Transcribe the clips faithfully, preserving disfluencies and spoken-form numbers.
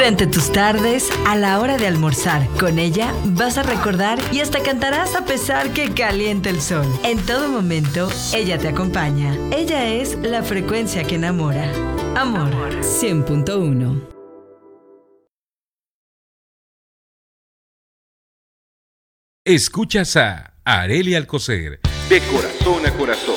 Durante tus tardes, a la hora de almorzar, con ella vas a recordar y hasta cantarás a pesar que caliente el sol. En todo momento, ella te acompaña. Ella es la frecuencia que enamora. Amor, cien punto uno. Escuchas a Arely Alcocer, de corazón a corazón.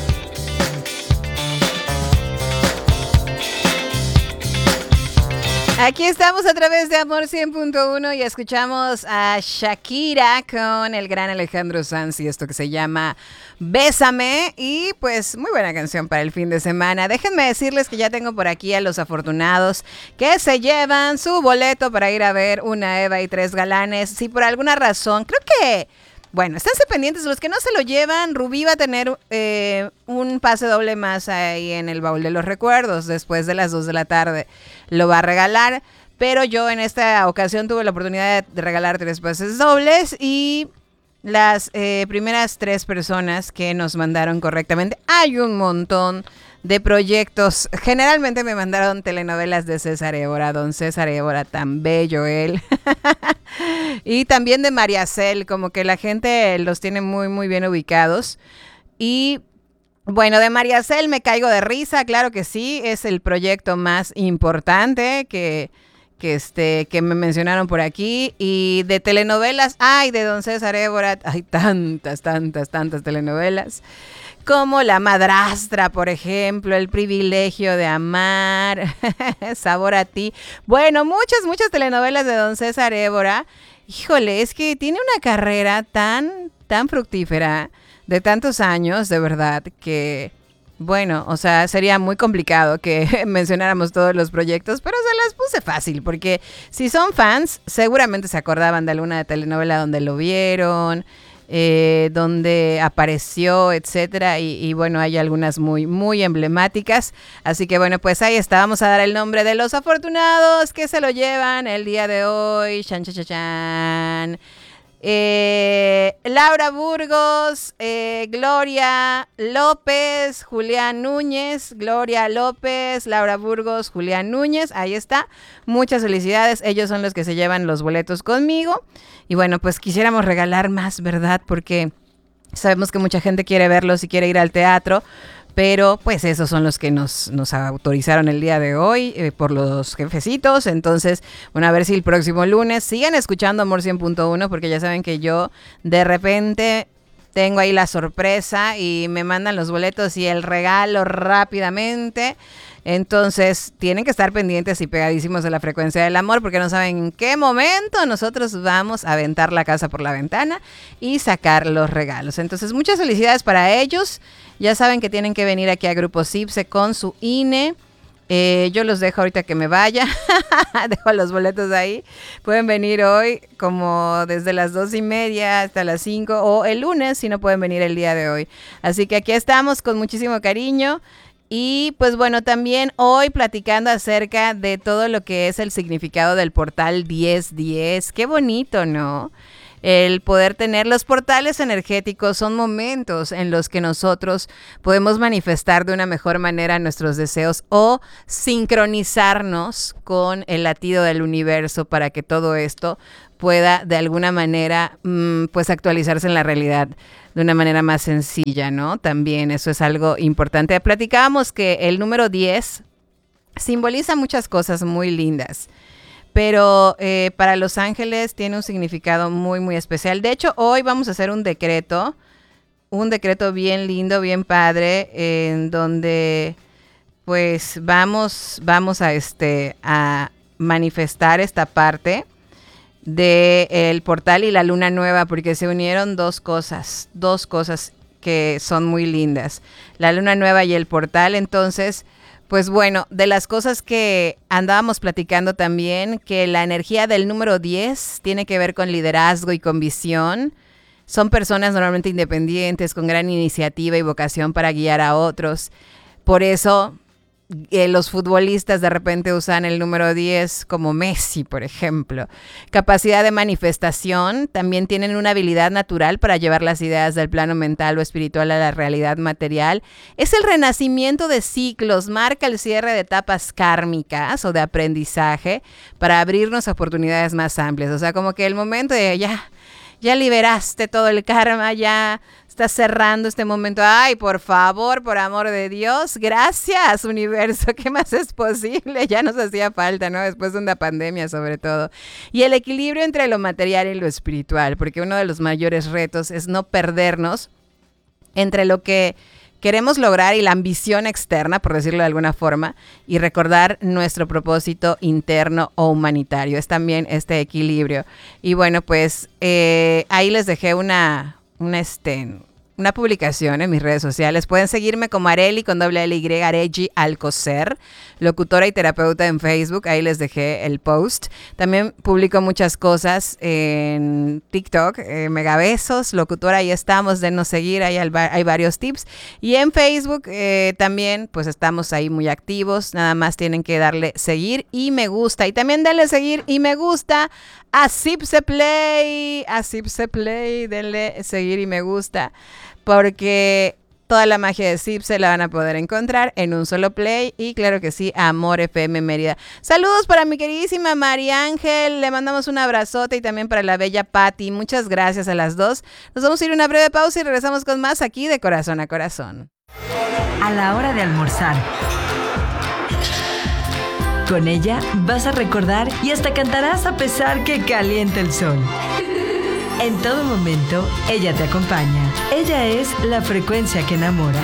Aquí estamos a través de Amor cien punto uno y escuchamos a Shakira con el gran Alejandro Sanz y esto que se llama Bésame. Y pues muy buena canción para el fin de semana. Déjenme decirles que ya tengo por aquí a los afortunados que se llevan su boleto para ir a ver Una Eva y Tres Galanes. Si por alguna razón, creo que... Bueno, esténse pendientes, los que no se lo llevan, Rubí va a tener eh, un pase doble más ahí en el baúl de los recuerdos, después de las dos de la tarde lo va a regalar, pero yo en esta ocasión tuve la oportunidad de regalar tres pases dobles y las eh, primeras tres personas que nos mandaron correctamente, hay un montón de proyectos, generalmente me mandaron telenovelas de César Évora, don César Évora, tan bello él, y también de María Cel, como que la gente los tiene muy muy bien ubicados. Y bueno, de María Cel me caigo de risa, claro que sí, es el proyecto más importante que, que, este, que me mencionaron por aquí. Y de telenovelas, ay, de don César Évora, hay tantas, tantas, tantas telenovelas, como La Madrastra, por ejemplo, El Privilegio de Amar, Sabor a Ti. Bueno, muchas, muchas telenovelas de don César Évora. Híjole, es que tiene una carrera tan, tan fructífera, de tantos años, de verdad, que, bueno, o sea, sería muy complicado que mencionáramos todos los proyectos, pero se las puse fácil, porque si son fans, seguramente se acordaban de alguna telenovela donde lo vieron, Eh, donde apareció, etcétera, y, y bueno, hay algunas muy, muy emblemáticas, así que bueno, pues ahí está, vamos a dar el nombre de los afortunados que se lo llevan el día de hoy. Chan, chan, chan, chan. Eh, Laura Burgos, eh, Gloria López, Julián Núñez, Gloria López, Laura Burgos, Julián Núñez, ahí está, muchas felicidades, ellos son los que se llevan los boletos conmigo. Y bueno, pues quisiéramos regalar más, ¿verdad? Porque sabemos que mucha gente quiere verlos y quiere ir al teatro, pero pues esos son los que nos, nos autorizaron el día de hoy eh, por los jefecitos. Entonces, bueno, a ver si el próximo lunes sigan escuchando Amor cien punto uno, porque ya saben que yo de repente tengo ahí la sorpresa y me mandan los boletos y el regalo rápidamente. Entonces, tienen que estar pendientes y pegadísimos de la frecuencia del amor, porque no saben en qué momento nosotros vamos a aventar la casa por la ventana y sacar los regalos. Entonces, muchas felicidades para ellos. Ya saben que tienen que venir aquí a Grupo Cipse con su I N E. Eh, yo los dejo ahorita que me vaya. Dejo los boletos ahí. Pueden venir hoy como desde las dos y media hasta las cinco, o el lunes si no pueden venir el día de hoy. Así que aquí estamos con muchísimo cariño. Y pues bueno, también hoy platicando acerca de todo lo que es el significado del portal diez diez. Qué bonito, ¿no? El poder tener los portales energéticos son momentos en los que nosotros podemos manifestar de una mejor manera nuestros deseos o sincronizarnos con el latido del universo para que todo esto pueda de alguna manera mmm, pues actualizarse en la realidad de una manera más sencilla, ¿no? También eso es algo importante. Platicábamos que el número diez simboliza muchas cosas muy lindas, pero eh, para los ángeles tiene un significado muy, muy especial. De hecho, hoy vamos a hacer un decreto, un decreto bien lindo, bien padre, en donde pues vamos, vamos a, este, a manifestar esta parte del portal y la luna nueva, porque se unieron dos cosas, dos cosas que son muy lindas, la luna nueva y el portal. Entonces, pues bueno, de las cosas que andábamos platicando también, que la energía del número diez tiene que ver con liderazgo y con visión. Son personas normalmente independientes, con gran iniciativa y vocación para guiar a otros. Por eso eh, los futbolistas de repente usan el número diez como Messi, por ejemplo. Capacidad de manifestación, también tienen una habilidad natural para llevar las ideas del plano mental o espiritual a la realidad material. Es el renacimiento de ciclos, marca el cierre de etapas kármicas o de aprendizaje para abrirnos a oportunidades más amplias. O sea, como que el momento de ya, ya liberaste todo el karma, ya estás cerrando este momento. Ay, por favor, por amor de Dios, gracias, universo, ¿qué más es posible? Ya nos hacía falta, ¿no? Después de una pandemia, sobre todo. Y el equilibrio entre lo material y lo espiritual, porque uno de los mayores retos es no perdernos entre lo que queremos lograr y la ambición externa, por decirlo de alguna forma, y recordar nuestro propósito interno o humanitario. Es también este equilibrio. Y bueno, pues eh, ahí les dejé una, una, este, una publicación en mis redes sociales. Pueden seguirme como Areli con doble L Y, Aregi Alcocer, locutora y terapeuta en Facebook. Ahí les dejé el post. También publico muchas cosas en TikTok, eh, Megabesos, locutora, ahí estamos, denos seguir, ahí hay, hay varios tips. Y en Facebook eh, también, pues estamos ahí muy activos. Nada más tienen que darle seguir y me gusta. Y también denle seguir y me gusta a Zipse Play, a Zipse Play, denle seguir y me gusta, porque toda la magia de Zipse la van a poder encontrar en un solo play. Y claro que sí, Amor F M Mérida. Saludos para mi queridísima María Ángel, le mandamos un abrazote, y también para la bella Patti. Muchas gracias a las dos. Nos vamos a ir a una breve pausa y regresamos con más aquí de Corazón a Corazón. A la hora de almorzar. Con ella vas a recordar y hasta cantarás a pesar que caliente el sol. En todo momento, ella te acompaña. Ella es la frecuencia que enamora.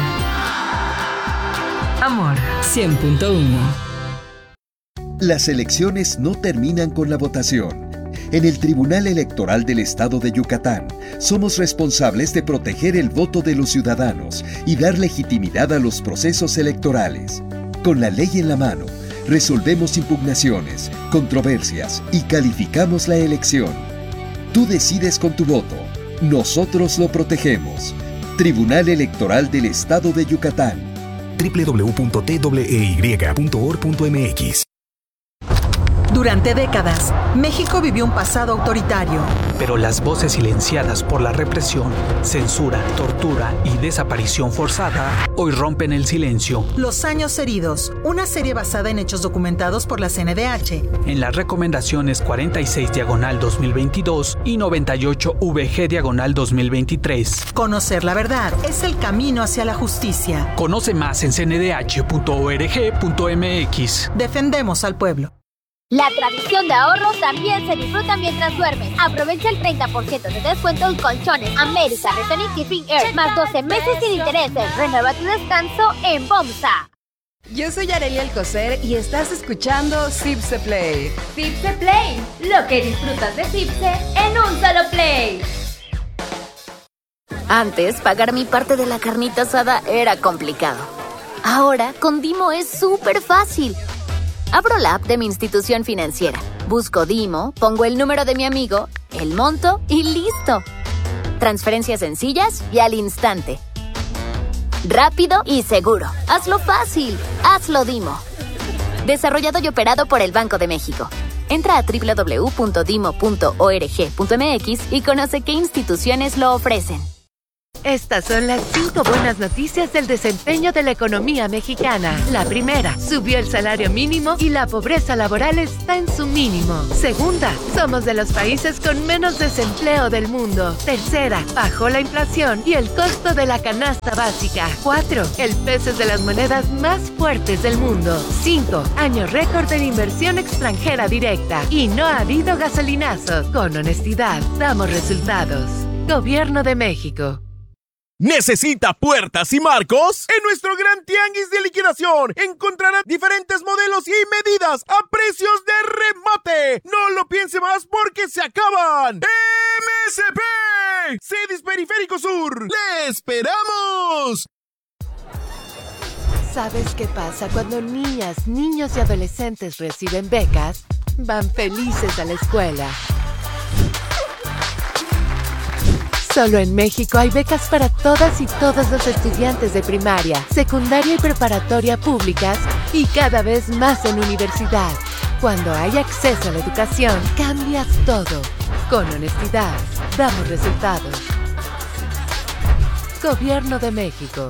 Amor cien punto uno. Las elecciones no terminan con la votación. En el Tribunal Electoral del Estado de Yucatán, somos responsables de proteger el voto de los ciudadanos y dar legitimidad a los procesos electorales. Con la ley en la mano, resolvemos impugnaciones, controversias y calificamos la elección. Tú decides con tu voto. Nosotros lo protegemos. Tribunal Electoral del Estado de Yucatán. doble u doble u doble u punto t w e y punto org punto m x. Durante décadas, México vivió un pasado autoritario. Pero las voces silenciadas por la represión, censura, tortura y desaparición forzada hoy rompen el silencio. Los años heridos, una serie basada en hechos documentados por la C N D H. En las recomendaciones cuarenta y seis diagonal dos mil veintidós y noventa y ocho V G diagonal dos mil veintitrés. Conocer la verdad es el camino hacia la justicia. Conoce más en c n d h punto org punto m x. Defendemos al pueblo. La tradición de ahorro también se disfruta mientras duermes. Aprovecha el treinta por ciento de descuento en colchones América, Returning Keeping Air, más doce meses sin intereses. Renueva tu descanso en BOMSA. Yo soy Areli Alcocer y estás escuchando Zipse Play. Zipse Play, lo que disfrutas de Zipse en un solo play. Antes, pagar mi parte de la carnita asada era complicado. Ahora, con Dimo es súper fácil. Abro la app de mi institución financiera, busco Dimo, pongo el número de mi amigo, el monto y listo. Transferencias sencillas y al instante. Rápido y seguro. Hazlo fácil. Hazlo Dimo. Desarrollado y operado por el Banco de México. Entra a doble u doble u doble u punto dimo punto org punto m x y conoce qué instituciones lo ofrecen. Estas son las cinco buenas noticias del desempeño de la economía mexicana. La primera, subió el salario mínimo y la pobreza laboral está en su mínimo. Segunda, somos de los países con menos desempleo del mundo. Tercera, bajó la inflación y el costo de la canasta básica. Cuatro, el peso es de las monedas más fuertes del mundo. Cinco, año récord en inversión extranjera directa. Y no ha habido gasolinazos. Con honestidad, damos resultados. Gobierno de México. ¿Necesita puertas y marcos? En nuestro gran tianguis de liquidación encontrará diferentes modelos y medidas a precios de remate. No lo piense más porque se acaban. M S P, Cedis Periférico Sur. ¡Le esperamos! ¿Sabes qué pasa cuando niñas, niños y adolescentes reciben becas? Van felices a la escuela. Solo en México hay becas para todas y todos los estudiantes de primaria, secundaria y preparatoria públicas y cada vez más en universidad. Cuando hay acceso a la educación, cambias todo. Con honestidad, damos resultados. Gobierno de México.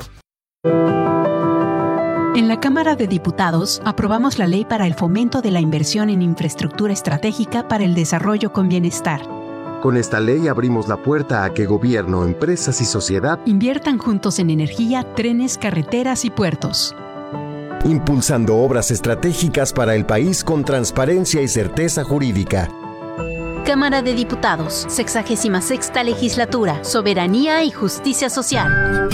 En la Cámara de Diputados aprobamos la ley para el fomento de la inversión en infraestructura estratégica para el desarrollo con bienestar. Con esta ley abrimos la puerta a que gobierno, empresas y sociedad inviertan juntos en energía, trenes, carreteras y puertos. Impulsando obras estratégicas para el país con transparencia y certeza jurídica. Cámara de Diputados, sexagésima sexta Legislatura, Soberanía y Justicia Social.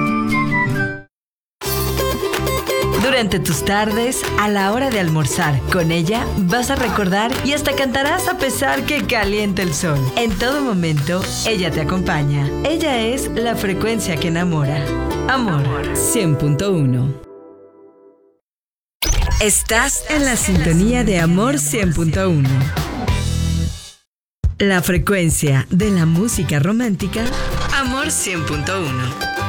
Durante tus tardes, a la hora de almorzar, con ella vas a recordar y hasta cantarás a pesar que caliente el sol. En todo momento, ella te acompaña. Ella es la frecuencia que enamora. Amor cien punto uno. Estás en la sintonía de Amor cien punto uno. La frecuencia de la música romántica. Amor cien punto uno.